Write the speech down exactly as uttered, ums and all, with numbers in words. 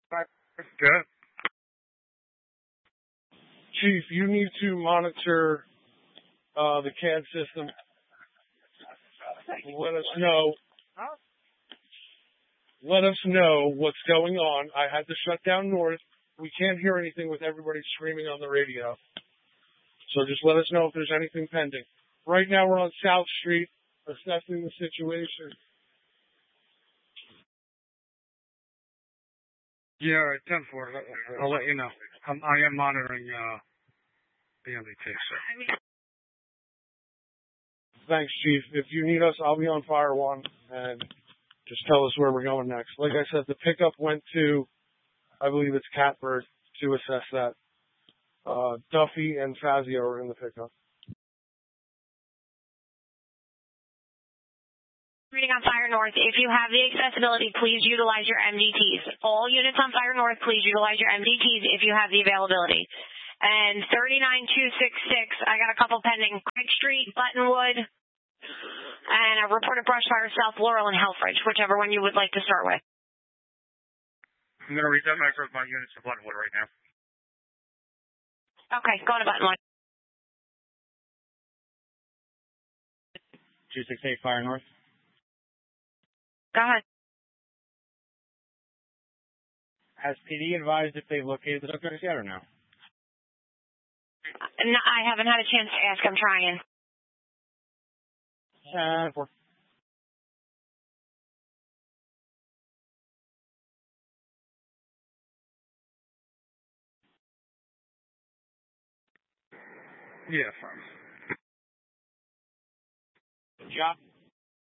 Good. Chief, you need to monitor uh, the C A D system. Let us know. Let us know what's going on. I had to shut down North. We can't hear anything with everybody screaming on the radio. So just let us know if there's anything pending. Right now we're on South Street assessing the situation. Yeah, all right, ten four. I'll let you know. I'm, I am monitoring uh, the M D T, sir. Thanks, Chief. If you need us, I'll be on Fire One, and just tell us where we're going next. Like I said, the pickup went to, I believe it's Catbird, to assess that. Uh, Duffy and Fazio are in the pickup. Reading on Fire North, if you have the accessibility, please utilize your M D Ts. All units on Fire North, please utilize your M D Ts if you have the availability. And thirty-nine two sixty-six, I got a couple pending. Craig Street, Buttonwood, and a reported brush fire South Laurel and Helfridge, whichever one you would like to start with. I'm going to read that micro of my units to Buttonwood right now. Okay, go to Buttonwood. two six eight Fire North. Go ahead. Has P D advised if they've located the suspects yet or no? No, I haven't had a chance to ask. I'm trying. Uh, four. Yeah, fine. Job.